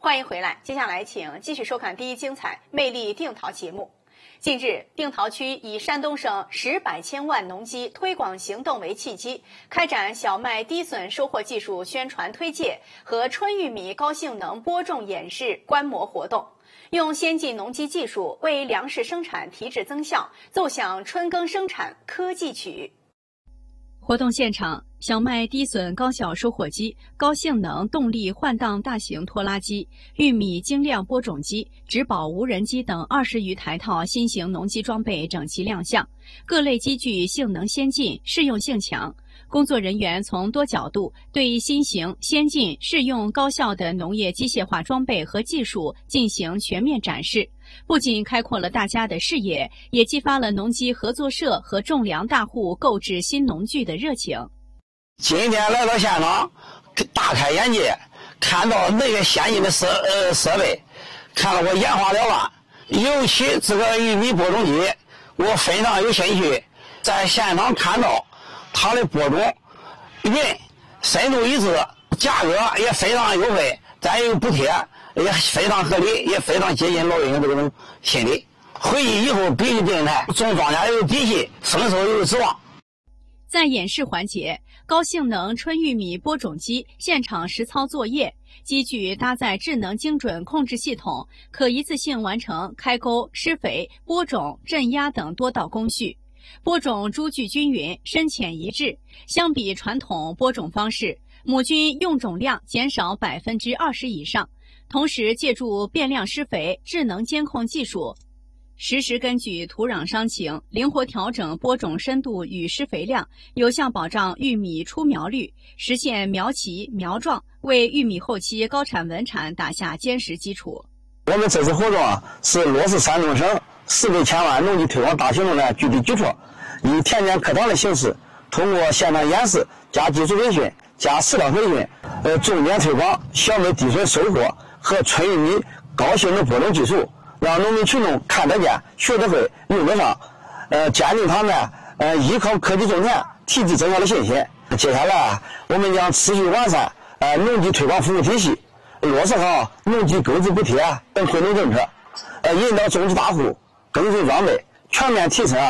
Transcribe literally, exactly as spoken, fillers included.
欢迎回来，接下来请继续收看第一精彩魅力定陶节目。近日，定陶区以山东省十百千万农机推广行动为契机，开展小麦低损收获技术宣传推介和春玉米高性能播种演示观摩活动，用先进农机技术为粮食生产提质增效，奏响春耕生产科技曲。活动现场，小麦低损高效收获机、高性能动力换挡大型拖拉机、玉米精量播种机、植保无人机等二十余台套新型农机装备整齐亮相，各类机具性能先进、适用性强。工作人员从多角度对新型、先进、适用、高效的农业机械化装备和技术进行全面展示，不仅开阔了大家的视野，也激发了农机合作社和种粮大户购置新农具的热情。 今天来到现场，大开眼界，看到那个先进的设呃设备，看得我眼花缭乱。尤其这个玉米播种机，我非常有兴趣，在现场看到它的播种人深度一致，价格也非常优惠，再有补贴也非常合理，也非常接近老百姓这种心理。回去以后必须定台，种庄稼有底气，丰收有指望。 在演示环节，高性能春玉米播种机现场实操作业，机具搭载智能精准控制系统，可一次性完成开沟、施肥、播种、镇压等多道工序。播种株距均匀，深浅一致。相比传统播种方式，亩均用种量减少百分之二十以上。同时，借助变量施肥、智能监控技术，实时根据土壤伤情，灵活调整播种深度与施肥量，有效保障玉米出苗率，实现苗齐苗壮，为玉米后期高产稳产打下坚实基础。 我们这次活动啊，是落实山东省十百千万农机推广大行动的具体举措，以田间课堂的形式，通过现场演示加技术培训加实操培训，呃，重点推广小麦低损收获和春玉米高性能播种技术，让农民群众看得见、学得会、用得上，呃，坚定他们呃依靠科技种田、提质增效的信心。接下来，我们将持续完善呃农机推广服务体系，落实好农机购置补贴等惠农政策，呃，引导种植大户更新装备，全面提升